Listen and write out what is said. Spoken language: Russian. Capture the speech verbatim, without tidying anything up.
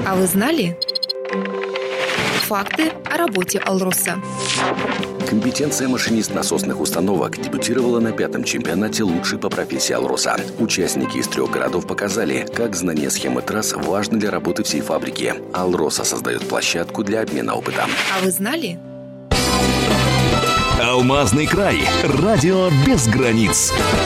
А вы знали? Факты о работе «Алроса». Компетенция машинист насосных установок дебютировала на пятом чемпионате «Лучший по профессии Алроса». Участники из трех городов показали, как знание схемы трасс важно для работы всей фабрики. Алроса создает площадку для обмена опытом. А вы знали? Алмазный край. Радио без границ.